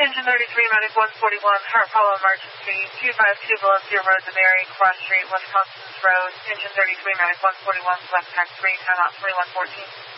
Engine 33, medic 141, heart follow emergency, 252 Valencia Road, the Mary, Cross Street, Wisconsin Road. Engine 33, medic 141, left tax 3, timeout 2114.